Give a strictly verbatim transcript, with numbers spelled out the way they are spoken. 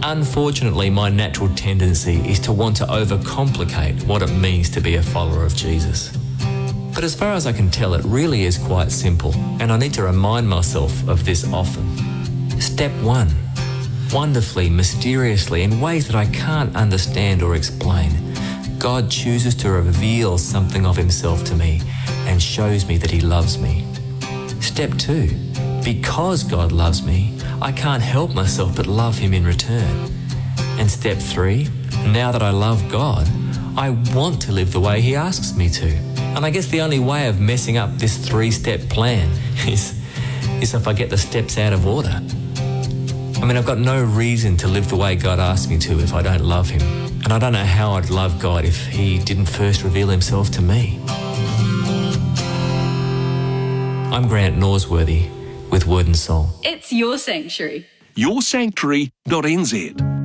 Unfortunately, my natural tendency is to want to overcomplicate what it means to be a follower of Jesus. But as far as I can tell, it really is quite simple, and I need to remind myself of this often. Step one. Wonderfully, mysteriously, in ways that I can't understand or explain, God chooses to reveal something of himself to me and shows me that he loves me. Step two. Because God loves me, I can't help myself but love him in return. And step three. Now that I love God, I want to live the way he asks me to. And I guess the only way of messing up this three-step plan is, is if I get the steps out of order. I mean, I've got no reason to live the way God asks me to if I don't love him. And I don't know how I'd love God if he didn't first reveal himself to me. I'm Grant Norsworthy with Word and Soul. It's your sanctuary. your sanctuary dot n z